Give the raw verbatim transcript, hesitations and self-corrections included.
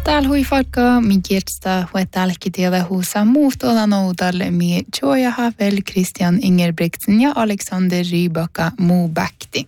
täällä hui falka mi kirsta huetalki tiedä huusa muuttola noudalle mi Joja Havel, Christian Ingebrigtsen ja Alexander Rybaka Mubakti.